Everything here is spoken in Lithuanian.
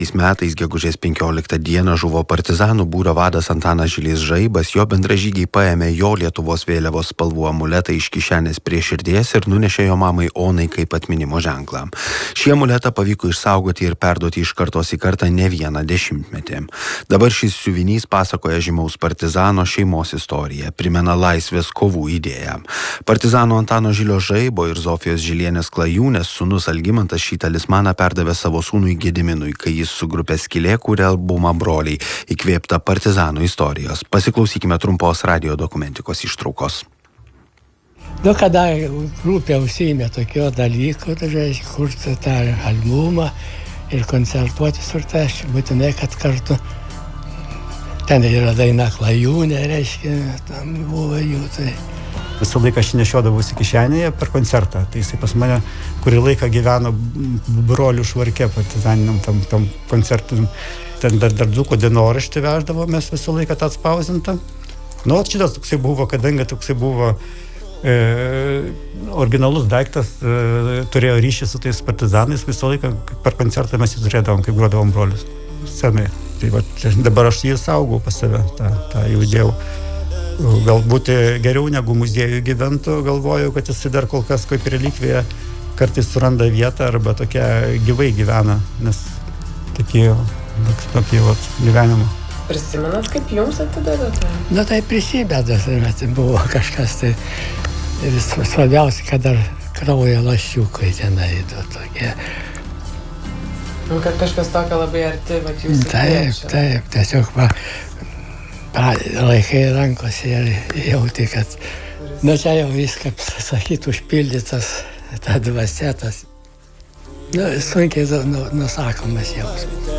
Metais gegužės 15 dieną žuvo partizanų būrio vadas Antanas Žilys Žaibas, jo bendražygiai paėmė jo Lietuvos vėliavos spalvų amuletą iš kišenės prie širdies ir nunešė jo mamai Onai kaip atminimo ženklą. Šį amuletą pavyko išsaugoti ir perduoti iš kartos į kartą ne vieną dešimtmetį. Dabar šis siuvinys pasakoja žymaus partizano šeimos istoriją, primena laisvės kovų idėją. Partizano Antano Žilio Žaibo ir Zofijos Žilienės Klajūnės sūnus Algimantas šį talismaną perdavė savo sūnui Gediminui, kai jis su grupė Skylė kūrė albumą Broliai, įkvėptą partizanų istorijos. Pasiklausykime trumpos radio dokumentikos ištraukos. Kada grupė užsiėmė tokio dalyko, kurti tą albumą ir koncertuoti su tai, aš būtinai, kad kartu ten yra daina Klajūnė, tam buvo jų tai. Visą laiką aš nešiodavausi kišenėje per koncertą. Tai jisai pas mane kurį laiką gyveno Brolių švarke partizaniniam tam koncertui. Ten dar dzūko dienoraštį veždavo, mes visą laiką tą atspausintą. Šitas toksai buvo, kadangi toksai buvo originalus daiktas, turėjo ryšį su tais partizanais, visą laiką per koncertą mes jį turėdavom, kaip grodavom brolius scenai. Tai dabar aš jį saugau pas save, tą jau dėjau. Galbūt geriau negu muziejų gyventų, galvoju, kad jis dar kol kas kaip relikvija kartais suranda vietą arba tokia gyvai gyvena, nes tokį gyvenimą. Prisimenat, kaip jums atidavėte? Tai prisimenat, tai buvo kažkas tai ir svarbiausia, kad dar kraujo lašiukai tenai tokie. Kad kažkas tokio labai arti, bet jūs įkvėpšia. Taip, tiesiog laikai rankose ir jauti, kad čia jau viską, sakyt, užpildytas, ta dvasia, tas sunkiai nusakomas jausmas.